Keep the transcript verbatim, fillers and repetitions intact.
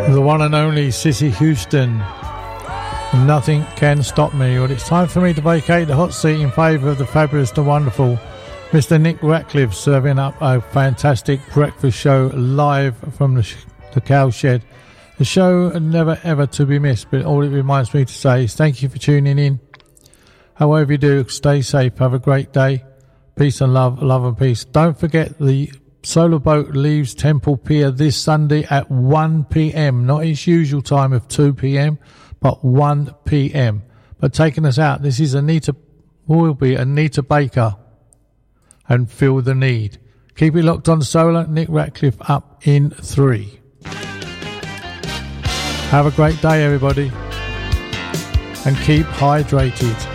The one and only Sissy Houston. Nothing can stop me. Well, it's time for me to vacate the hot seat in favour of the fabulous, the wonderful Mister Nick Ratcliffe, serving up a fantastic breakfast show live from the, sh- the cow shed. The show never ever to be missed, but all it reminds me to say is thank you for tuning in. However you do, stay safe, have a great day. Peace and love, love and peace. Don't forget the solar boat leaves Temple Pier this Sunday at one p.m, not its usual time of two p.m, but one p.m. But taking us out, this is Anita, will be Anita Baker and Feel the Need. Keep it locked on Solar. Nick Ratcliffe up in three. Have a great day, everybody, and keep hydrated.